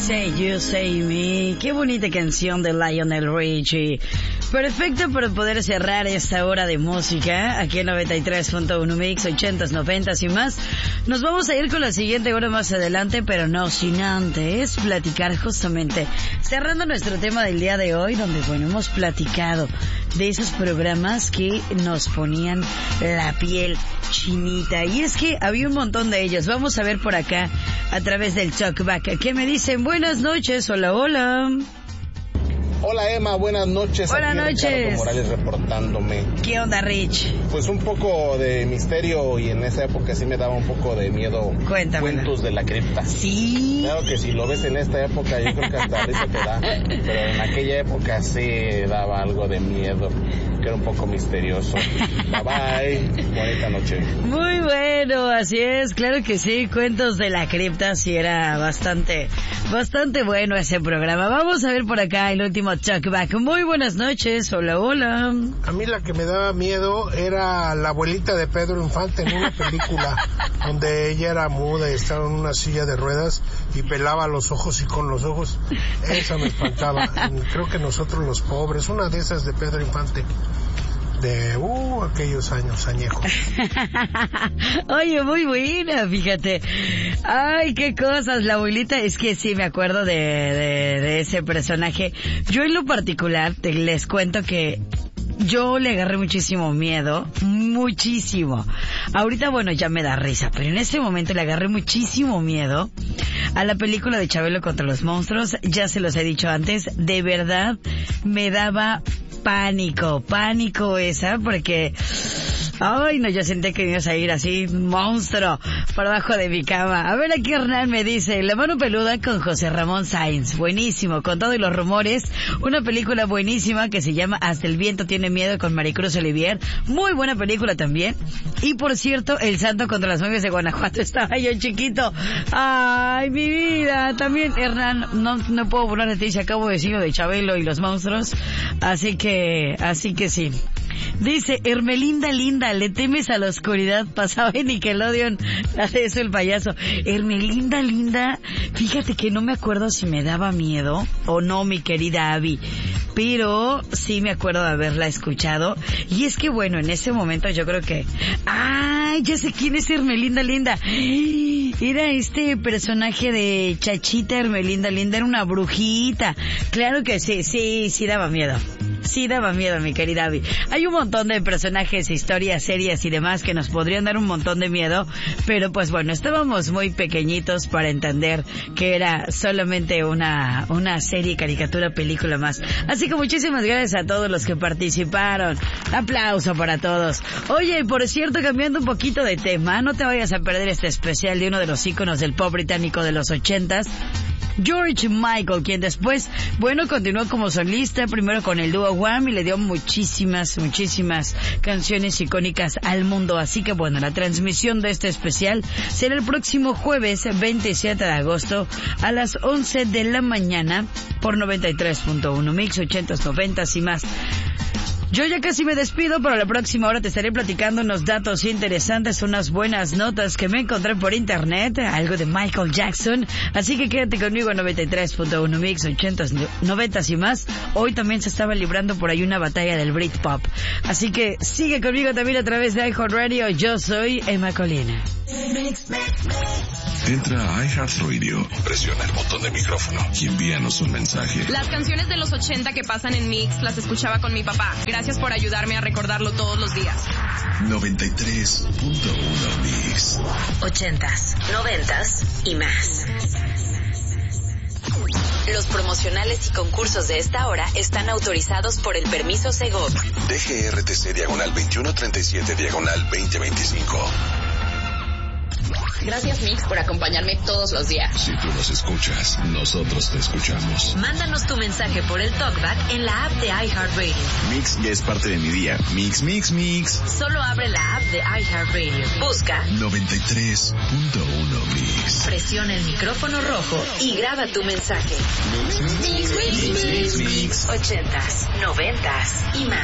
Say You, Say Me. Qué bonita canción de Lionel Richie. Perfecto para poder cerrar esta hora de música aquí en 93.1 Mix, 80s, 90s y más. Nos vamos a ir con la siguiente hora más adelante, pero no sin antes platicar justamente, cerrando nuestro tema del día de hoy, donde bueno, hemos platicado de esos programas que nos ponían la piel chinita. Y es que había un montón de ellos. Vamos a ver por acá a través del Talkback. ¿Qué me dicen? Buenas noches. Hola, hola. Hola Emma, buenas noches. Buenas noches. Ricardo Morales reportándome. ¿Qué onda, Rich? Pues un poco de misterio y en esa época sí me daba un poco de miedo. Cuéntame. Cuentos de la cripta. Sí. Claro que si lo ves en esta época yo creo que hasta risa te da. Pero en aquella época sí daba algo de miedo, que era un poco misterioso. Bye bye. Bonita noche. Muy bueno, así es, claro que sí. Cuentos de la cripta, sí era bastante bueno ese programa. Vamos a ver por acá el último Talkback. Muy buenas noches. Hola, hola. A mí la que me daba miedo era la abuelita de Pedro Infante en una película donde ella era muda y estaba en una silla de ruedas y pelaba los ojos y con los ojos. Esa me espantaba. Creo que Nosotros los Pobres, una de esas de Pedro Infante. De aquellos años añejos. Oye, muy buena, fíjate. Ay, qué cosas, la abuelita. Es que sí, me acuerdo de ese personaje. Yo en lo particular, les cuento que yo le agarré muchísimo miedo, muchísimo. Ahorita, bueno, ya me da risa, pero en ese momento le agarré muchísimo miedo a la película de Chabelo contra los monstruos. Ya se los he dicho antes, de verdad me daba pánico esa, porque ay, no, yo sentí que me ibas a ir así, monstruo, por abajo de mi cama. A ver, aquí Hernán me dice, La mano peluda con José Ramón Sáenz, buenísimo, con todos los rumores, una película buenísima que se llama Hasta el viento tiene miedo con Maricruz Olivier, muy buena película también. Y por cierto, El santo contra las momias de Guanajuato, estaba yo chiquito. Ay, mi vida, también Hernán, no puedo burlar de ti si acabo de decir lo de Chabelo y los monstruos, así que sí. Dice, Hermelinda linda, ¿le temes a la oscuridad? Pasaba en Nickelodeon, la de eso el payaso. Hermelinda linda, fíjate que no me acuerdo si me daba miedo o no, mi querida Abby, pero sí me acuerdo de haberla escuchado. Y es que bueno, en ese momento yo creo que, ¡ay, ya sé quién es Hermelinda linda! Era este personaje de Chachita Hermelinda linda, era una brujita. Claro que sí daba miedo. Sí daba miedo, mi querida Abby. Hay un montón de personajes, historias, series y demás que nos podrían dar un montón de miedo, pero pues bueno, estábamos muy pequeñitos para entender que era solamente una serie, caricatura, película más. Así que muchísimas gracias a todos los que participaron. Aplauso para todos. Oye, por cierto, cambiando un poquito de tema, no te vayas a perder este especial de uno de los íconos del pop británico de los 80s, George Michael, quien después, bueno, continuó como solista, primero con el dúo Wham y le dio muchísimas canciones icónicas al mundo. Así que bueno, la transmisión de este especial será el próximo jueves 27 de agosto a las 11 de la mañana por 93.1 Mix, 80s, 90s y más. Yo ya casi me despido, pero la próxima hora te estaré platicando unos datos interesantes, unas buenas notas que me encontré por internet, algo de Michael Jackson. Así que quédate conmigo en 93.1 Mix, 80s, 90s y más. Hoy también se estaba librando por ahí una batalla del Britpop. Así que sigue conmigo también a través de iHeartRadio. Yo soy Emma Colina. Entra a iHeartRadio, presiona el botón de micrófono y envíanos un mensaje. Las canciones de los 80 que pasan en Mix las escuchaba con mi papá. Gracias por ayudarme a recordarlo todos los días. 93.1 Mix. 80s, 90s y más. Los promocionales y concursos de esta hora están autorizados por el permiso Segov. DGRTC /27/2025. Gracias, Mix, por acompañarme todos los días. Si tú nos escuchas, nosotros te escuchamos. Mándanos tu mensaje por el Talkback en la app de iHeartRadio. Mix ya es parte de mi día. Mix. Solo abre la app de iHeartRadio. Busca 93.1 Mix. Presiona el micrófono rojo y graba tu mensaje. Mix. 80s, 90s y más.